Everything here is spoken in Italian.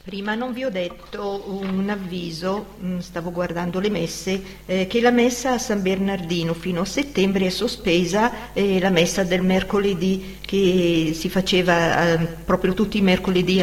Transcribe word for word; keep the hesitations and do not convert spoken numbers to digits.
Prima non vi ho detto un avviso, mh, stavo guardando le messe, eh, che la messa a San Bernardino fino a settembre è sospesa, e la messa del mercoledì che si faceva eh, proprio tutti i mercoledì